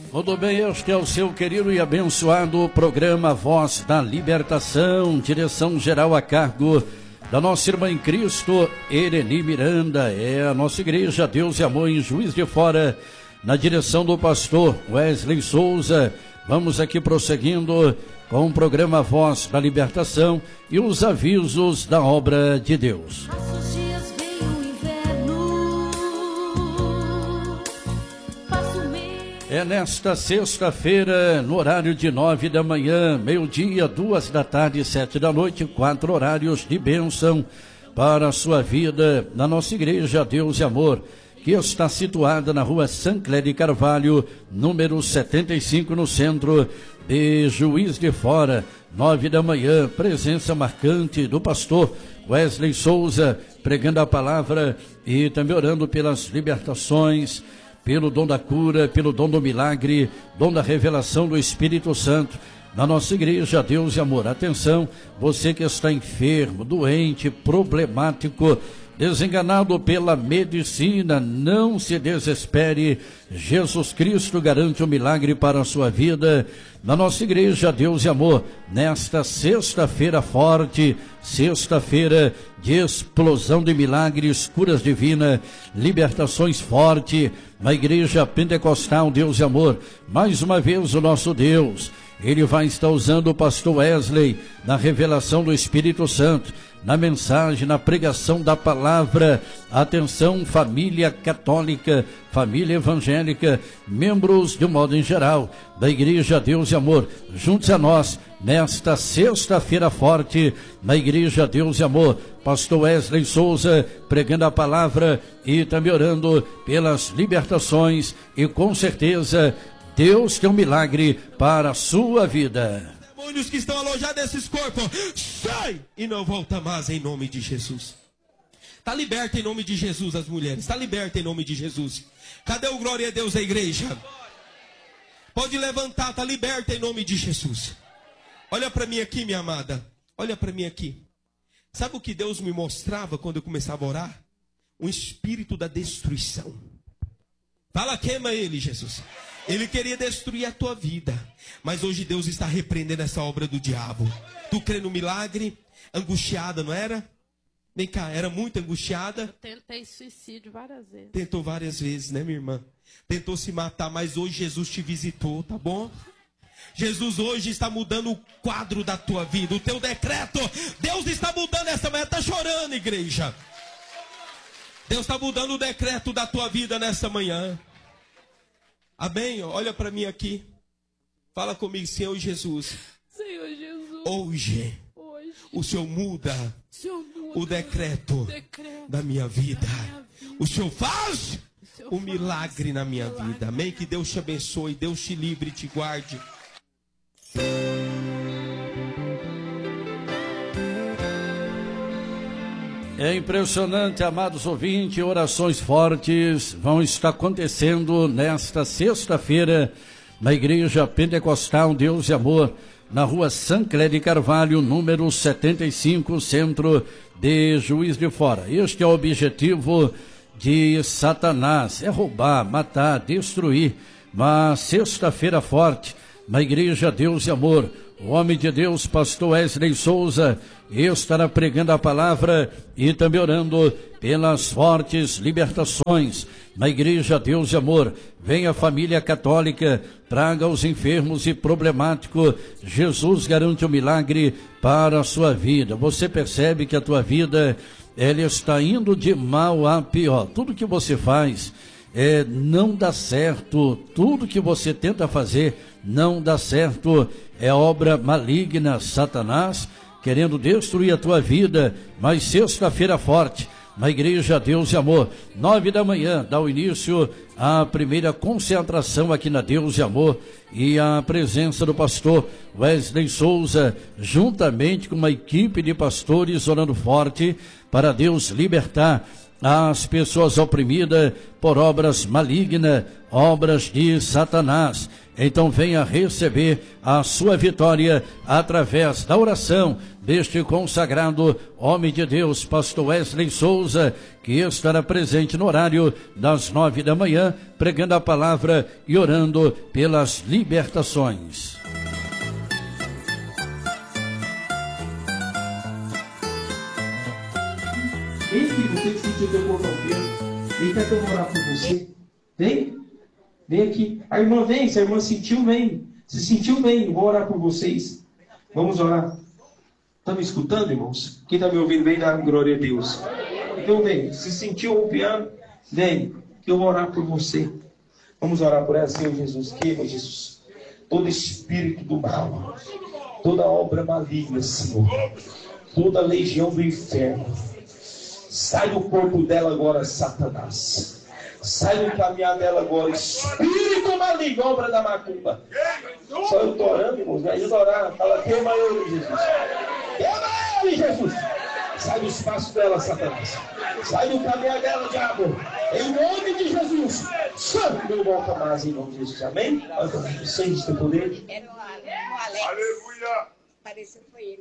Tudo bem, este é o seu querido e abençoado programa Voz da Libertação, direção geral a cargo da nossa irmã em Cristo, Ereni Miranda. É a nossa igreja Deus e Amor em Juiz de Fora, na direção do pastor Wesley Souza. Vamos aqui prosseguindo com o programa Voz da Libertação e os avisos da obra de Deus. É nesta sexta-feira, no horário de 9 da manhã, meio-dia, 2 da tarde, 7 da noite, 4 horários de bênção para a sua vida na nossa igreja Deus e Amor, que está situada na rua Sancler de Carvalho, número 75, no centro de Juiz de Fora. 9 da manhã, presença marcante do pastor Wesley Souza, pregando a palavra e também orando pelas libertações, pelo dom da cura, pelo dom do milagre, dom da revelação do Espírito Santo, na nossa igreja Deus e Amor. Atenção, você que está enfermo, doente, problemático, desenganado pela medicina, não se desespere. Jesus Cristo garante um milagre para a sua vida. Na nossa igreja Deus e Amor, nesta sexta-feira forte, sexta-feira de explosão de milagres, curas divinas, libertações forte, na igreja pentecostal Deus e Amor. Mais uma vez o nosso Deus, Ele vai estar usando o pastor Wesley na revelação do Espírito Santo, na mensagem, na pregação da palavra. Atenção, família católica, família evangélica, membros de um modo em geral da igreja Deus e Amor, junte-se a nós nesta sexta-feira forte na igreja Deus e Amor. Pastor Wesley Souza pregando a palavra e também orando pelas libertações, e com certeza Deus tem um milagre para a sua vida. Demônios que estão alojados nesses corpos, sai e não volta mais em nome de Jesus. Está liberta em nome de Jesus as mulheres, está liberta em nome de Jesus. Cadê o glória a Deus da igreja? Pode levantar, está liberta em nome de Jesus. Olha para mim aqui, minha amada, olha para mim aqui. Sabe o que Deus me mostrava quando eu começava a orar? Um espírito da destruição. Fala, queima ele, Jesus. Ele queria destruir a tua vida, mas hoje Deus está repreendendo essa obra do diabo. Tu crê no milagre? Angustiada, não era? Vem cá, era muito angustiada? Eu tentei suicídio várias vezes. Tentou várias vezes, né, minha irmã? Tentou se matar, mas hoje Jesus te visitou, tá bom? Jesus hoje está mudando o quadro da tua vida, o teu decreto. Deus está mudando essa manhã. Está chorando, igreja. Deus está mudando o decreto da tua vida nessa manhã. Amém? Olha para mim aqui. Fala comigo, Senhor Jesus. Senhor Jesus. Hoje o Senhor muda o decreto da minha vida. O Senhor faz o milagre na minha vida. Amém? Que Deus te abençoe, Deus te livre e te guarde. É impressionante, amados ouvintes, orações fortes vão estar acontecendo nesta sexta-feira na igreja pentecostal Deus e Amor, na rua Sancler de Carvalho, número 75, centro de Juiz de Fora. Este é o objetivo de Satanás, é roubar, matar, destruir. Mas sexta-feira forte na igreja Deus e Amor, o homem de Deus, pastor Wesley Souza, estará pregando a palavra e também orando pelas fortes libertações na igreja Deus e Amor. Venha, família católica, traga os enfermos e problemáticos. Jesus garante um milagre para a sua vida. Você percebe que a tua vida, ela está indo de mal a pior. Tudo que você faz não dá certo, tudo que você tenta fazer não dá certo, é obra maligna, Satanás querendo destruir a tua vida. Mas sexta-feira forte na igreja Deus e Amor, 9 da manhã, dá o início à primeira concentração aqui na Deus e Amor, e a presença do pastor Wesley Souza, juntamente com uma equipe de pastores orando forte para Deus libertar às pessoas oprimidas por obras malignas, obras de Satanás. Então venha receber a sua vitória através da oração deste consagrado homem de Deus, pastor Wesley Souza, que estará presente no horário das 9 da manhã, pregando a palavra e orando pelas libertações. Vem aqui, você que sentiu teu corpo peso. Vem cá que eu vou orar por você. Vem. Vem aqui. A irmã vem. Se a irmã sentiu, vem. Se sentiu, vem. Vou orar por vocês. Vamos orar. Estão me escutando, irmãos? Quem está me ouvindo, vem dar glória a Deus. Então vem. Se sentiu o piano, vem. Que eu vou orar por você. Vamos orar por ela, Senhor Jesus. Queima, Jesus. Todo espírito do mal. Toda obra maligna, Senhor. Toda legião do inferno. Sai do corpo dela agora, Satanás. Sai do caminhar dela agora, espírito maligno, obra da macumba. Só eu estou orando, irmãos, me ajuda a orar. Fala, queima ele, Jesus. Queima ele, Jesus. Sai do espaço dela, Satanás. Sai do caminhar dela, diabo. Em nome de Jesus. Santo, não volta mais em nome de Jesus. Amém? Sem de teu poder. Era o Alex. Aleluia. Pareceu que foi ele.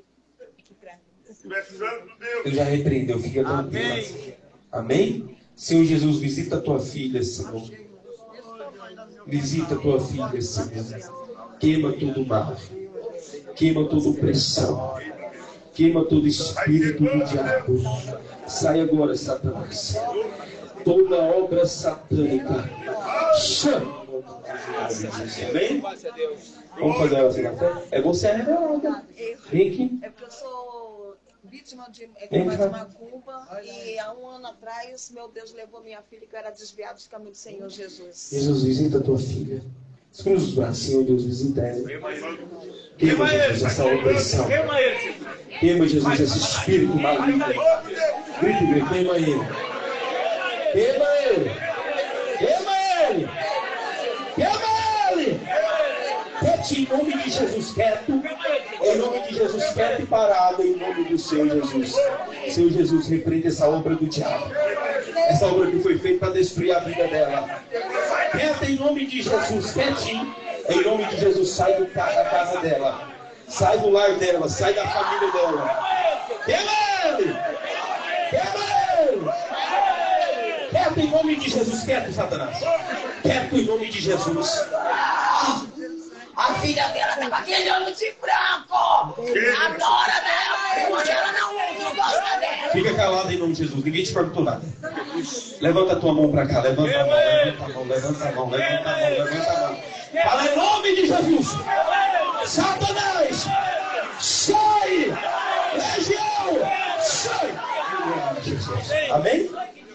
Eu já repreendeu, fica tranquilo. Amém? Senhor Jesus, visita a tua filha, Senhor. Visita a tua filha, Senhor. Queima todo o mal. Queima toda opressão. Queima todo espírito do diabo. Sai agora, Satanás. Toda obra satânica. Chama. Amém? Vamos fazer ela na fé? É você, né? Vem aqui. É porque eu sou vítima de macumba e há um ano atrás, meu Deus levou minha filha que era desviada dos caminhos do Senhor Jesus. Jesus, visita a tua filha. Cruza os braços, Senhor Deus, visita ela. Queima, Jesus, essa opressão. Queima, Jesus, esse espírito maligno. Grite, queima ele. Queima ele. Queima ele. Queima ele. Quieto em nome de Jesus, quieto. Em nome de Jesus, quieto e parado, em nome do Senhor Jesus. Senhor Jesus, repreende essa obra do diabo. Essa obra que foi feita para destruir a vida dela. Quieto em nome de Jesus, quietinho. Em nome de Jesus, sai da casa dela. Sai do lar dela, sai da família dela. Queima ele! Queima ele! Quieto em nome de Jesus, quieto, Satanás. Quieto em nome de Jesus. A filha dela tá com aquele olho de branco. Adora dela, porque ela não gosta dela. Fica calado em nome de Jesus, ninguém te perguntou nada. Levanta a tua mão para cá, levanta a mão, levanta a mão, levanta a mão, levanta a mão, levanta a mão. Fala em nome de Jesus. Satanás, sai! Legião, sai! Em nome de Jesus. Amém?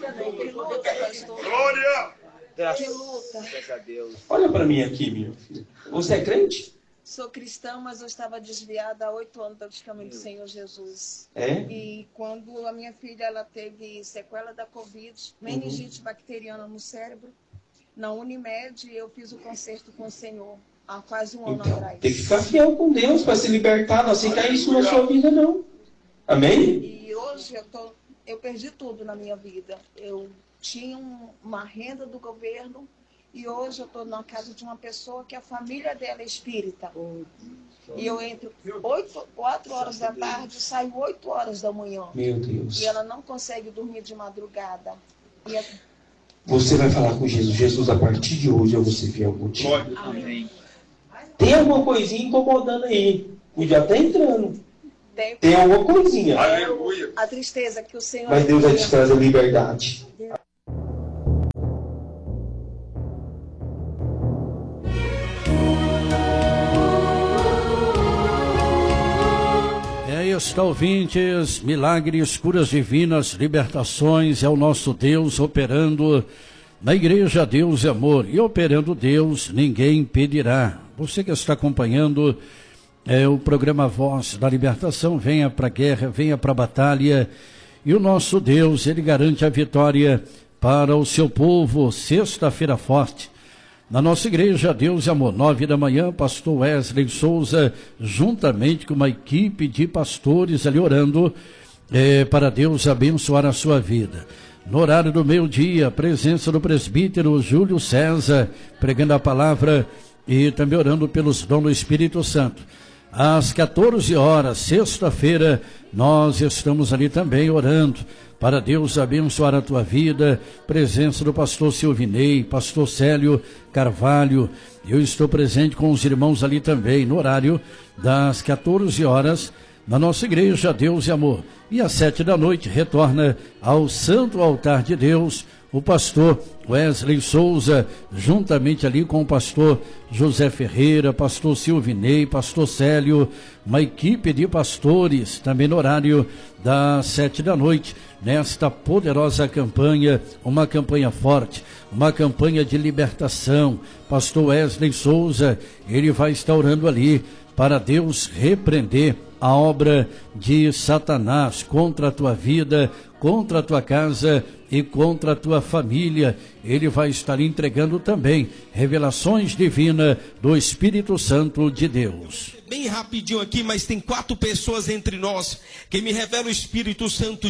Glória! Que luta. Olha para mim aqui, minha filha. Você é crente? Sou cristã, mas eu estava desviada há 8 anos dos caminhos do Senhor Jesus. É? E quando a minha filha ela teve sequela da Covid, meningite bacteriana no cérebro, na Unimed, eu fiz o concerto com o Senhor há quase um ano atrás. Tem que ficar fiel com Deus para se libertar. Não aceitar isso na sua vida, não. Amém? E hoje eu perdi tudo na minha vida. Eu tinha uma renda do governo e hoje eu estou na casa de uma pessoa que a família dela é espírita. E eu entro 4 horas da tarde, saio 8 horas da manhã. Meu Deus. E ela não consegue dormir de madrugada. Você vai falar com Jesus. Jesus, a partir de hoje eu vou ser fiel contigo. Amém. Tem alguma coisinha incomodando aí. E já está entrando. Tem alguma coisinha. Aleluia. A tristeza que o Senhor... Mas Deus vai te trazer liberdade. Está ouvintes, milagres, curas divinas, libertações, é o nosso Deus operando na igreja Deus é Amor, e operando Deus ninguém impedirá. Você que está acompanhando o programa Voz da Libertação, venha para a guerra, venha para a batalha, e o nosso Deus, ele garante a vitória para o seu povo. Sexta-feira forte, na nossa igreja Deus é Amor, 9 da manhã, pastor Wesley Souza, juntamente com uma equipe de pastores ali orando para Deus abençoar a sua vida. No horário do meio-dia, presença do presbítero Júlio César, pregando a palavra e também orando pelos dons do Espírito Santo. Às 14 horas, sexta-feira, nós estamos ali também orando para Deus abençoar a tua vida. Presença do pastor Silvinei, pastor Célio Carvalho. Eu estou presente com os irmãos ali também, no horário das 14 horas, na nossa igreja Deus e Amor. E às 7 da noite retorna ao Santo Altar de Deus o pastor Wesley Souza, juntamente ali com o pastor José Ferreira, pastor Silvinei, pastor Célio, uma equipe de pastores, também no horário das 7 da noite, nesta poderosa campanha, uma campanha forte, uma campanha de libertação. Pastor Wesley Souza, ele vai estar orando ali para Deus repreender a obra de Satanás contra a tua vida, contra a tua casa e contra a tua família. Ele vai estar entregando também revelações divinas do Espírito Santo de Deus. Bem rapidinho aqui, mas tem 4 pessoas entre nós que me revelam o Espírito Santo